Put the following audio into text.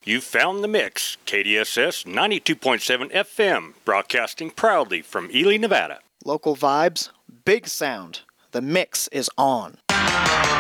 You've found the mix, KDSS 92.7 FM, broadcasting proudly from Ely, Nevada. Local vibes, big sound. The mix is on.